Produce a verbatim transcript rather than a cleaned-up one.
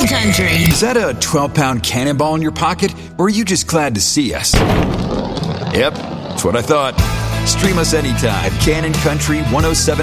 Cannon Country. Is that a twelve-pound cannonball in your pocket, or are you just glad to see us? Yep, that's what I thought. Stream us anytime at Cannon Country one oh seven